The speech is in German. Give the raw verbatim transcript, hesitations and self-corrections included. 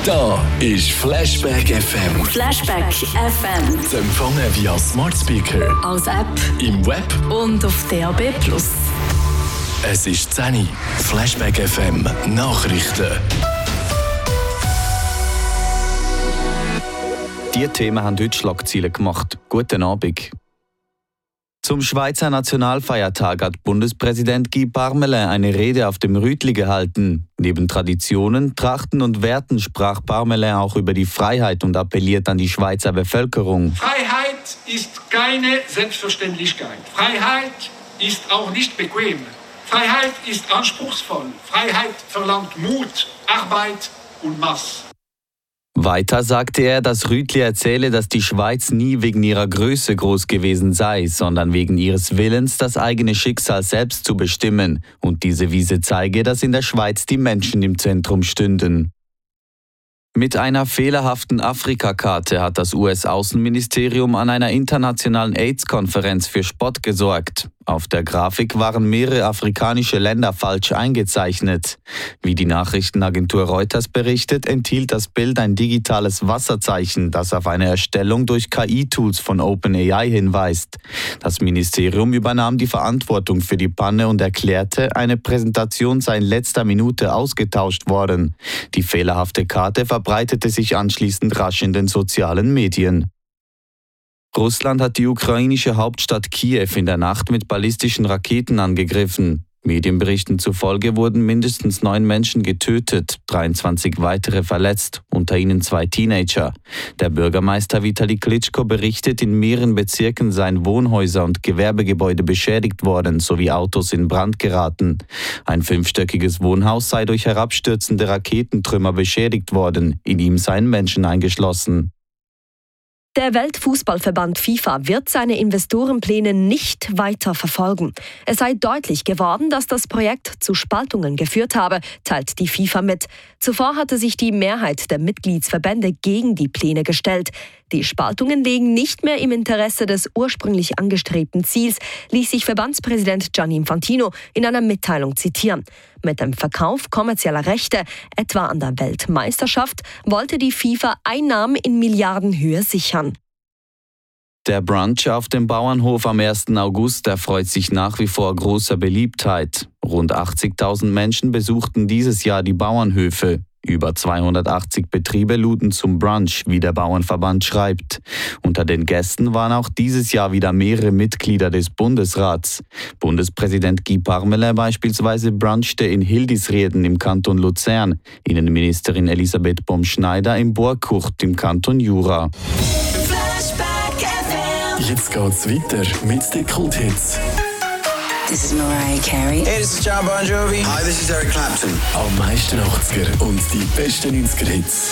Da ist Flashback F M. Flashback F M. Zu empfangen via Smart Speaker, Als App im Web und auf D A B plus. Es ist zehn Uhr. Flashback F M Nachrichten. Diese Themen haben heute Schlagzeilen gemacht. Guten Abend. Zum Schweizer Nationalfeiertag hat Bundespräsident Guy Parmelin eine Rede auf dem Rütli gehalten. Neben Traditionen, Trachten und Werten sprach Parmelin auch über die Freiheit und appelliert an die Schweizer Bevölkerung. Freiheit ist keine Selbstverständlichkeit. Freiheit ist auch nicht bequem. Freiheit ist anspruchsvoll. Freiheit verlangt Mut, Arbeit und Maß. Weiter sagte er, dass Rütli erzähle, dass die Schweiz nie wegen ihrer Größe groß gewesen sei, sondern wegen ihres Willens, das eigene Schicksal selbst zu bestimmen. Und diese Wiese zeige, dass in der Schweiz die Menschen im Zentrum stünden. Mit einer fehlerhaften Afrikakarte hat das U S-Außenministerium an einer internationalen AIDS-Konferenz für Spott gesorgt. Auf der Grafik waren mehrere afrikanische Länder falsch eingezeichnet. Wie die Nachrichtenagentur Reuters berichtet, enthielt das Bild ein digitales Wasserzeichen, das auf eine Erstellung durch K I-Tools von OpenAI hinweist. Das Ministerium übernahm die Verantwortung für die Panne und erklärte, eine Präsentation sei in letzter Minute ausgetauscht worden. Die fehlerhafte Karte verbreitete sich anschließend rasch in den sozialen Medien. Russland hat die ukrainische Hauptstadt Kiew in der Nacht mit ballistischen Raketen angegriffen. Medienberichten zufolge wurden mindestens neun Menschen getötet, dreiundzwanzig weitere verletzt, unter ihnen zwei Teenager. Der Bürgermeister Vitali Klitschko berichtet, in mehreren Bezirken seien Wohnhäuser und Gewerbegebäude beschädigt worden sowie Autos in Brand geraten. Ein fünfstöckiges Wohnhaus sei durch herabstürzende Raketentrümmer beschädigt worden, in ihm seien Menschen eingeschlossen. Der Weltfußballverband FIFA wird seine Investorenpläne nicht weiter verfolgen. Es sei deutlich geworden, dass das Projekt zu Spaltungen geführt habe, teilt die FIFA mit. Zuvor hatte sich die Mehrheit der Mitgliedsverbände gegen die Pläne gestellt. Die Spaltungen liegen nicht mehr im Interesse des ursprünglich angestrebten Ziels, ließ sich Verbandspräsident Gianni Infantino in einer Mitteilung zitieren. Mit dem Verkauf kommerzieller Rechte, etwa an der Weltmeisterschaft, wollte die FIFA Einnahmen in Milliardenhöhe sichern. Der Brunch auf dem Bauernhof am ersten August erfreut sich nach wie vor großer Beliebtheit. Rund achtzigtausend Menschen besuchten dieses Jahr die Bauernhöfe. Über zweihundertachtzig Betriebe luden zum Brunch, wie der Bauernverband schreibt. Unter den Gästen waren auch dieses Jahr wieder mehrere Mitglieder des Bundesrats. Bundespräsident Guy Parmelin beispielsweise brunchte in Hildisrieden im Kanton Luzern, Innenministerin Elisabeth Baum-Schneider im Borkurt im Kanton Jura. Jetzt geht's weiter mit den Kulthits. This is Mariah Carey. Hey, this is John Bon Jovi. Hi, this is Eric Clapton. Am meisten achtziger und die besten neunziger Hits.